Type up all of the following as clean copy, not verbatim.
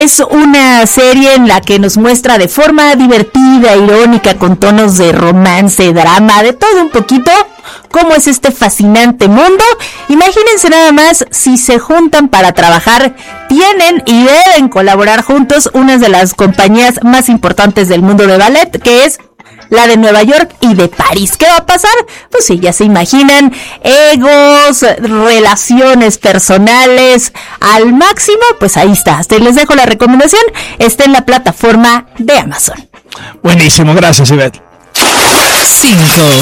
Es una serie en la que nos muestra de forma divertida, irónica, con tonos de romance, drama, de todo un poquito, cómo es este fascinante mundo. Imagínense nada más, si se juntan para trabajar, tienen y deben colaborar juntos una de las compañías más importantes del mundo de ballet, que es la de Nueva York y de París. ¿Qué va a pasar? Pues sí, ya se imaginan, egos, relaciones personales al máximo. Pues ahí está, hasta les dejo la recomendación, está en la plataforma de Amazon. Buenísimo, gracias, Ivette. 5.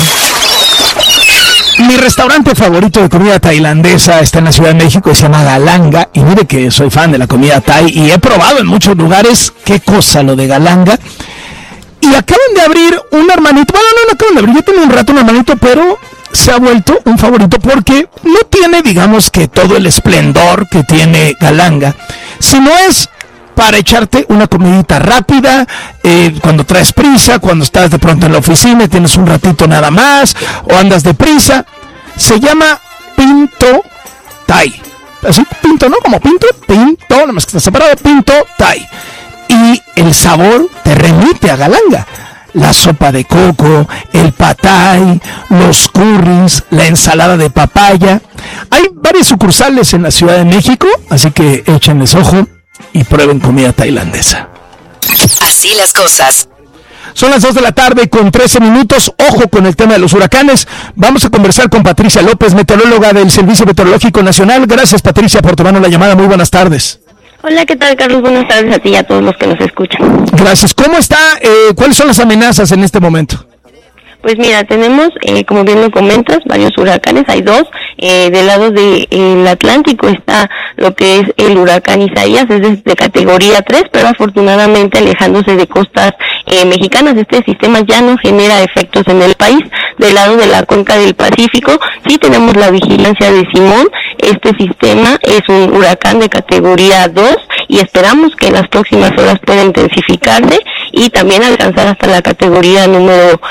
Mi restaurante favorito de comida tailandesa está en la Ciudad de México y se llama Galanga. Y mire que soy fan de la comida thai y he probado en muchos lugares. Qué cosa lo de Galanga. Y acaban de abrir un hermanito. Bueno, no acaban de abrir, yo tengo un rato un hermanito, pero se ha vuelto un favorito porque no tiene, digamos, que todo el esplendor que tiene Galanga, sino es para echarte una comidita rápida, cuando traes prisa, cuando estás de pronto en la oficina y tienes un ratito nada más, o andas deprisa. Se llama Pinto Thai. Así, Pinto, ¿no? Como Pinto, nada más que está separado, Pinto Thai. Y el sabor te remite a Galanga. La sopa de coco, el pad thai, los curries, la ensalada de papaya. Hay varias sucursales en la Ciudad de México, así que échenles ojo y prueben comida tailandesa. Así las cosas. Son las 2 de la tarde con 13 minutos. Ojo con el tema de los huracanes. Vamos a conversar con Patricia López, meteoróloga del Servicio Meteorológico Nacional. Gracias, Patricia, por tomarnos la llamada. Muy buenas tardes. Hola, ¿qué tal, Carlos? Buenas tardes a ti y a todos los que nos escuchan. Gracias. ¿Cómo está? ¿Cuáles son las amenazas en este momento? Pues mira, tenemos, como bien lo comentas, varios huracanes. Hay dos. Del lado del Atlántico está lo que es el huracán Isaías, es de categoría 3, pero afortunadamente alejándose de costas mexicanas. Este sistema ya no genera efectos en el país. Del lado de la cuenca del Pacífico, sí tenemos la vigilancia de Simón. Este sistema es un huracán de categoría 2 y esperamos que en las próximas horas pueda intensificarse y también alcanzar hasta la categoría número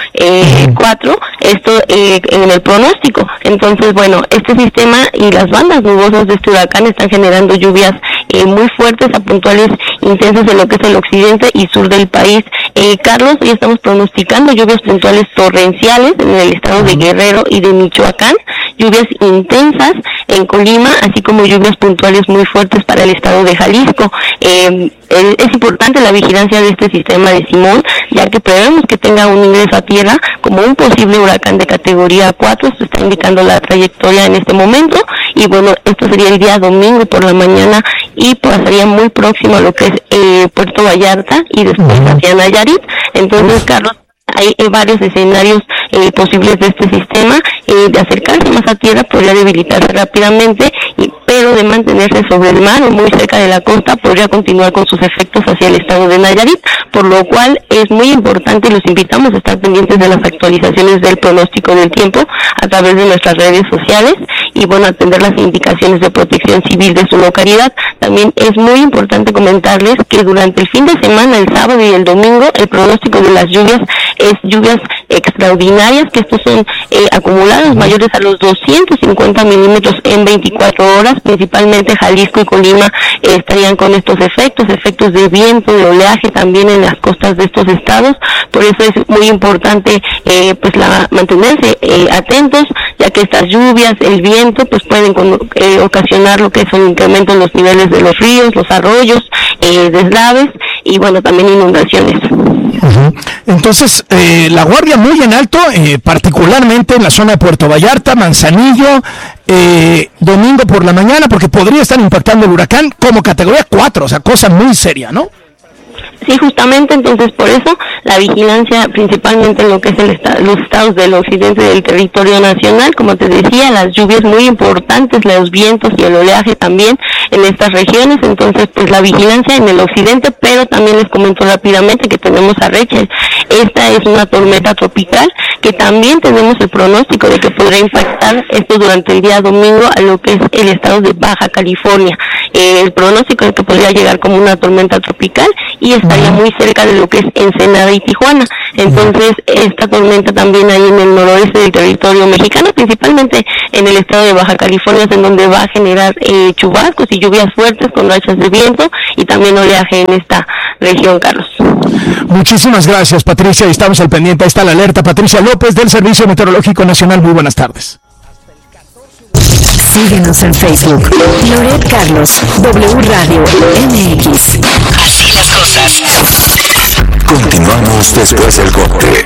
4, esto en el pronóstico. Entonces, bueno, este sistema y las bandas nubosas de este huracán están generando lluvias muy fuertes a puntuales intensas en lo que es el occidente y sur del país. Carlos, hoy estamos pronosticando lluvias puntuales torrenciales en el estado de Guerrero y de Michoacán, lluvias intensas en Colima, así como lluvias puntuales muy fuertes para el estado de Jalisco. Es importante la vigilancia de este sistema de Simón, ya que prevemos que tenga un ingreso a tierra como un posible huracán de categoría 4, se está indicando la trayectoria en este momento, y bueno, esto sería el día domingo por la mañana y pasaría muy próximo a lo que es Puerto Vallarta y después hacia Nayarit. Entonces, Carlos, hay varios escenarios posibles de este sistema. De acercarse más a tierra podría debilitarse rápidamente, pero de mantenerse sobre el mar o muy cerca de la costa podría continuar con sus efectos hacia el estado de Nayarit, por lo cual es muy importante y los invitamos a estar pendientes de las actualizaciones del pronóstico del tiempo a través de nuestras redes sociales y bueno, atender las indicaciones de protección civil de su localidad. También es muy importante comentarles que durante el fin de semana, el sábado y el domingo, el pronóstico de las lluvias es lluvias extraordinarias, que estos son acumulados mayores a los 250 milímetros en 24 horas, principalmente Jalisco y Colima estarían con estos efectos de viento, de oleaje también en las costas de estos estados. Por eso es muy importante mantenerse atentos, ya que estas lluvias, el viento, pues pueden ocasionar lo que es un incremento en los niveles de los ríos, los arroyos, deslaves y bueno, también inundaciones. Entonces, la guardia muy en alto, particularmente en la zona de Puerto Vallarta, Manzanillo, domingo por la mañana, porque podría estar impactando el huracán como categoría 4, o sea, cosa muy seria, ¿no? Sí, justamente, entonces por eso la vigilancia principalmente en lo que es los estados del occidente del territorio nacional, como te decía, las lluvias muy importantes, los vientos y el oleaje también en estas regiones. Entonces pues la vigilancia en el occidente, pero también les comento rápidamente que tenemos a Rachel. Esta es una tormenta tropical que también tenemos el pronóstico de que podrá impactar esto durante el día domingo a lo que es el estado de Baja California. El pronóstico de que podría llegar como una tormenta tropical y estaría muy cerca de lo que es Ensenada y Tijuana. Entonces, esta tormenta también ahí en el noroeste del territorio mexicano, principalmente en el estado de Baja California, es en donde va a generar chubascos y lluvias fuertes con rachas de viento y también oleaje en esta región, Carlos. Muchísimas gracias, Patricia, y estamos al pendiente. Ahí está la alerta. Patricia López, del Servicio Meteorológico Nacional. Muy buenas tardes. Síguenos en Facebook. Loret Carlos, W Radio MX. Así las cosas. Continuamos después del corte.